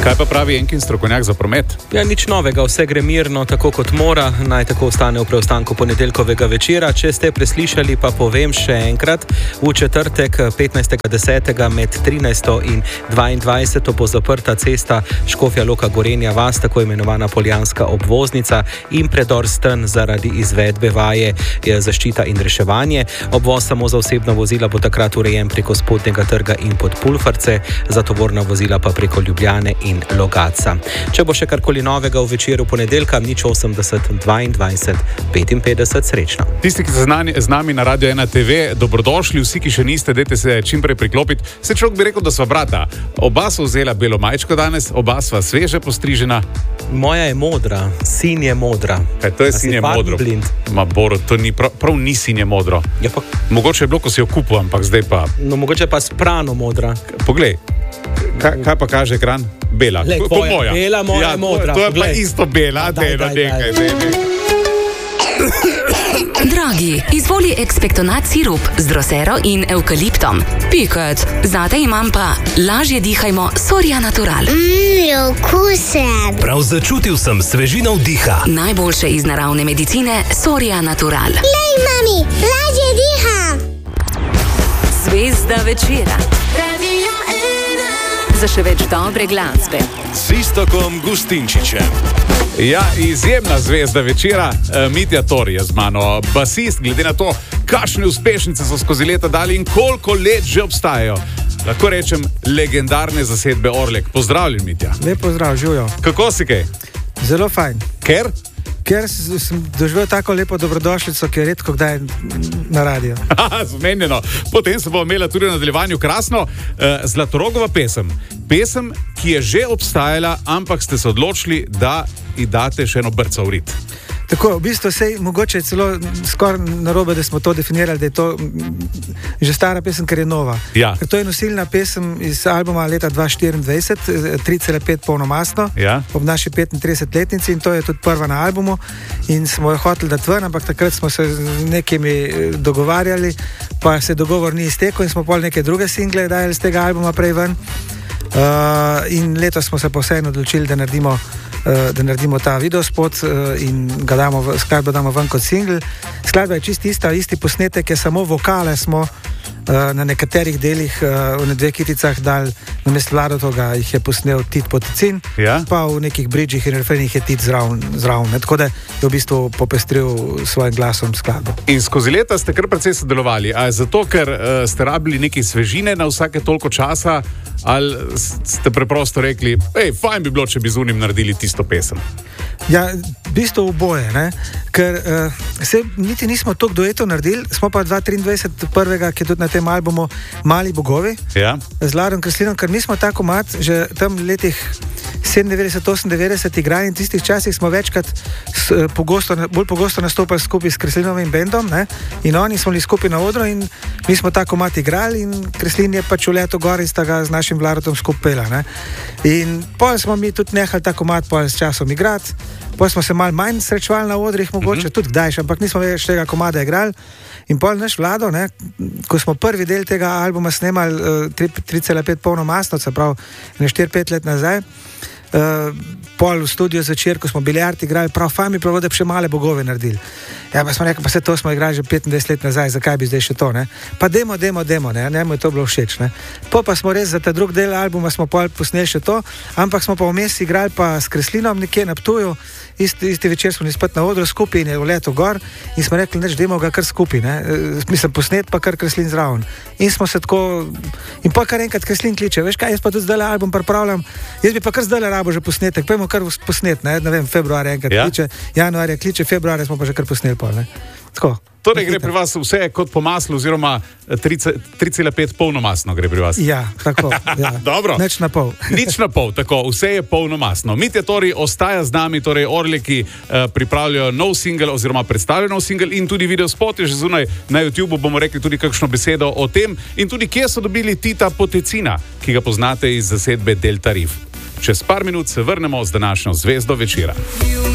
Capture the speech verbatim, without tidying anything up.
Kaj pa pravi Enkin strokovnjak za promet? Ja, nič novega, vse gre mirno, tako kot mora, naj tako ostane v preostanku ponedeljkovega večera. Če ste preslišali, pa povem še enkrat, v četrtek petnajstega desetega med trinajsto in dvaindvajseto bo zaprta cesta Škofja Loka Gorenja vas, tako imenovana Poljanska obvoznica in predor Strn zaradi izvedbe vaje zaščita in reševanje. Obvoz samo za osebna vozila bo takrat urejen preko Spodnjega trga in pod Pulfarce, za tovorna vozila pa preko Ljubljane in Logatca. Če bo še karkoli novega v večeru ponedeljka, nič osemdeset, dvaindvajset, petinpetdeset, srečno. Tisti, ki ste z nami na Radio ena te ve, dobrodošli, vsi, ki še niste, dajte se čimprej priklopiti. Se človek bi rekel, da sva brata. Oba so vzela belo majčko danes, oba sva sveže postrižena. Moja je modra, sin je modra. Kaj, to je sin je modro. Ma Boro, to ni prav, prav ni sin je modro. Ja, pa... Mogoče je bilo, ko si jo kupil, ampak zdaj pa... No, mogoče pa sprano modra. Poglej, kaj, kaj pa kaže ekran? Bela. Lej, tvoja, moja. Bela, moja ja, je modra. To, to je Poglej. pa isto bela, daj, daj, daj, daj, daj. Dragi, izvoli ekspektonat sirup z drosero in evkaliptom. Piket, zate imam pa lažje dihajmo Soria Natural. Mmm, okusen. Prav začutil sem svežino vdiha. Najboljše iz naravne medicine Soria Natural. Lej, mami, lažje diham. Zvezda večera. Za še več dobre glasbe. S Iztokom Gustinčičem. Ja, izjemna zvezda večera, Mitja Tor je z mano, basist, glede na to, kakšne uspešnice so skozi leta dali in koliko let že obstajajo. Lahko rečem, legendarne zasedbe Orlek. Pozdravljen, Mitja. Lep pozdrav, živijo. Kako si kaj? Zelo fajn. Ker? Ker sem doživel tako lepo dobrodošlico, ki je redko kdaj na radiju. Zmenjeno. Potem se bo imela tudi v nadaljevanju krasno uh, Zlatorogova pesem. Pesem, ki je že obstajala, ampak ste se odločili, da ji date še eno brco v rit. Tako, v bistvu sej, mogoče je celo skoraj narobe, da smo to definirali, da je to že stara pesem, ker je nova. Ja. Ker to je nosilna pesem iz albuma leta dva tisoč štiriindvajset, tri cela pet polnomastno, ja. Ob naši petintridesetletnici in to je tudi prva na albumu in smo jo hoteli dati ven, ampak takrat smo se z nekimi dogovarjali, pa se dogovor ni iztekel in smo pol neke druge single dajali z tega albuma prej ven. Uh, in letos smo se pa vseeno odločili, da naredimo Uh, da naredimo ta videospot uh, in ga damo v, skladbo damo ven kot single. Skladba je čist ista, isti posnetek, je samo vokale smo uh, na nekaterih delih uh, v dveh kiticah dal, namesto Vladotoga jih je posnel Tit Potecin, ja. Pa v nekih bridžih in refrenih je Tit zraven, zraven. Tako da je v bistvu popestril svojim glasom skladbo. In skozi leta ste kar precej sodelovali. A je zato, ker uh, ste rabili neke svežine na vsake toliko časa, ali ste preprosto rekli, hej, fajn bi bilo, če bi z unim naredili tisto pesem? Ja, v bistvu oboje, ne? Ker uh, se niti nismo toliko duetov naredili, smo pa dva tisoč triindvajset prvega, ki je tudi na tem albumu Mali bogovi, ja. Z Ladom Kreslinom, ker mi smo tako mat, že tam v letih sedemindevetdeset, osemindevetdeset igrali in tistih časih smo večkrat s, pogosto, bolj pogosto nastopali skupaj s Kreslinovim bendom, ne? In oni smo bili skupaj na odru in mi smo tako mat igrali in Kreslin je pač v leto gor in sta ga z našim Vladotom skupaj pela, ne? In pol smo mi tudi nehali tako mat pol s časom igrati, pol smo se malo manj srečevali na odrih, mogoče mm-hmm. tudi kdaj, ampak nismo več tega komada igrali. In pol naš Vlado, ne, ko smo prvi del tega albuma snemali uh, tri cela pet polnomastno, se pravi ne štiri pet let nazaj, Uh, pol v studiu zvečer, ko smo biljard igrali, prav fajn mi prav, da bi še male bogove naredili. Ja, pa smo rekli, pa se to smo igrali že petindvajset let nazaj, zakaj bi zdaj še to, ne? Pa demo, demo, demo, ne, njemu je to bilo všeč, ne. Po pa smo res za ta drug del albuma smo pol posneli še to, ampak smo pa vmes igrali pa s Kreslinom nekje na Ptuju, isti, isti večer smo spet na odru skupaj in je v letu gor in smo rekli, neč, demo ga kar skupaj, ne, mislim posnet pa kar Kreslin zraven. In smo se tako, in pa kar enkrat Kreslin kliče, veš kaj, jaz pa tudi zdaj album pripravljam, jaz bi pa kar zdaj rabo že posnetek, pojmo kar posnet, ne, ne vem, februarja enkrat ja? kliče, januarja kliče, februarja smo pa že kar posneli pol, ne. Tako. Torej gre pri vas vse kot po maslu, oziroma tri cela pet polnomastno gre pri vas. Ja, tako. Ja. Dobro. Nič na pol. Nič na pol, tako, vse je polnomastno. Mitja Tor ostaja z nami, torej Orleki eh, pripravljajo nov single oziroma predstavljajo nov single in tudi videospot je že zunaj na YouTubeu, bomo rekli tudi kakšno besedo o tem in tudi kje so dobili Tita Potecina, ki ga poznate iz zasedbe Delta Riff. Čez par minut se vrnemo z današnjo zvezdo večera.